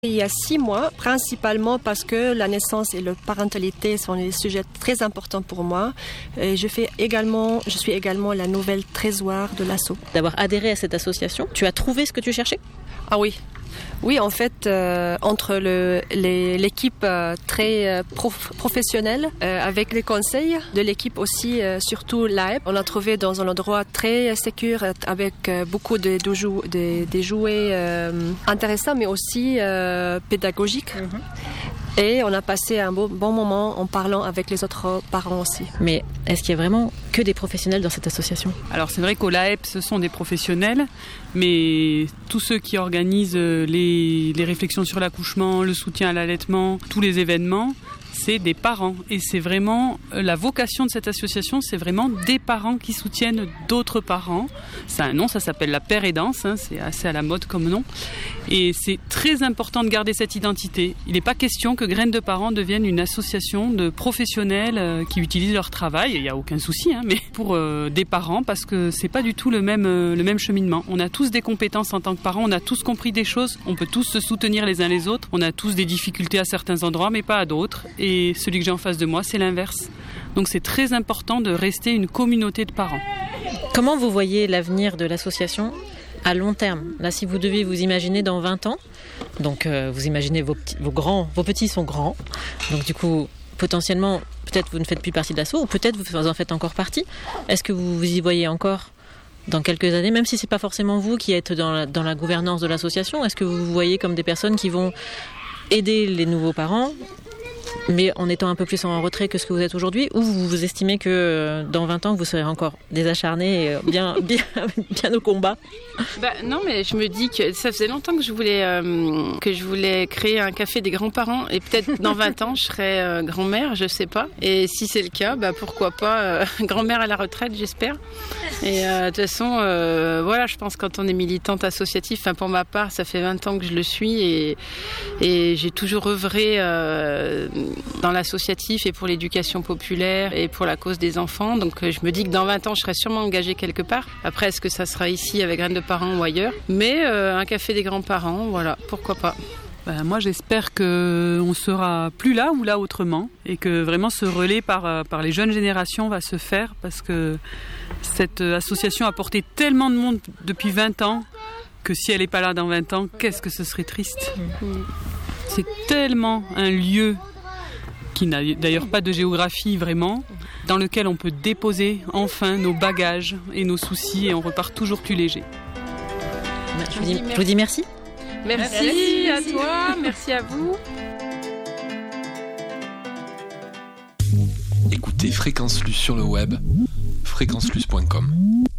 Il y a 6 mois, principalement parce que la naissance et la parentalité sont des sujets très importants pour moi. Et je suis également la nouvelle trésorière de l'asso. D'avoir adhéré à cette association, tu as trouvé ce que tu cherchais ? Ah oui. Oui, en fait, entre l'équipe très professionnelle, avec les conseils de l'équipe aussi, surtout l'AEP, on a trouvé dans un endroit très sécure avec beaucoup de jouets intéressants, mais aussi pédagogiques. Et on a passé un bon moment en parlant avec les autres parents aussi. Mais est-ce qu'il y a vraiment que des professionnels dans cette association ? Alors c'est vrai qu'au LAEP, ce sont des professionnels, mais tous ceux qui organisent les réflexions sur l'accouchement, le soutien à l'allaitement, tous les événements, c'est des parents. Et c'est vraiment la vocation de cette association, c'est vraiment des parents qui soutiennent d'autres parents. Ça a un nom, ça s'appelle la pérédance, c'est assez à la mode comme nom. Et c'est très important de garder cette identité. Il n'est pas question que Graines de Parents devienne une association de professionnels qui utilisent leur travail, il n'y a aucun souci, mais pour des parents, parce que c'est pas du tout le même cheminement. On a tous des compétences en tant que parents, on a tous compris des choses, on peut tous se soutenir les uns les autres, on a tous des difficultés à certains endroits, mais pas à d'autres. Et celui que j'ai en face de moi, c'est l'inverse. Donc c'est très important de rester une communauté de parents. Comment vous voyez l'avenir de l'association à long terme ? Là, si vous deviez vous imaginer dans 20 ans, donc vous imaginez vos petits sont grands, donc du coup, potentiellement, peut-être vous ne faites plus partie de l'asso, ou peut-être vous en faites encore partie. Est-ce que vous y voyez encore dans quelques années, même si c'est pas forcément vous qui êtes dans la gouvernance de l'association, est-ce que vous vous voyez comme des personnes qui vont aider les nouveaux parents, mais en étant un peu plus en retrait que ce que vous êtes aujourd'hui, ou vous estimez que dans 20 ans, vous serez encore des acharnés et bien au combat ? Non, mais je me dis que ça faisait longtemps que je voulais créer un café des grands-parents, et peut-être dans 20 ans, je serai grand-mère, je sais pas. Et si c'est le cas, pourquoi pas grand-mère à la retraite, j'espère. Et de toute façon, je pense que quand on est militante associative, pour ma part, ça fait 20 ans que je le suis, et j'ai toujours œuvré dans l'associatif et pour l'éducation populaire et pour la cause des enfants. Donc je me dis que dans 20 ans, je serai sûrement engagée quelque part. Après, est-ce que ça sera ici avec Graines de Parents ou ailleurs ? Mais un café des grands-parents, voilà, pourquoi pas. Moi, j'espère qu'on sera plus là ou là autrement, et que vraiment ce relais par les jeunes générations va se faire, parce que cette association a porté tellement de monde depuis 20 ans que si elle n'est pas là dans 20 ans, qu'est-ce que ce serait triste. C'est tellement un lieu qui n'a d'ailleurs pas de géographie vraiment, dans lequel on peut déposer enfin nos bagages et nos soucis, et on repart toujours plus léger. Je vous dis merci. Merci à toi, merci à vous. Écoutez Fréquence Luce sur le web, fréquencelus.com.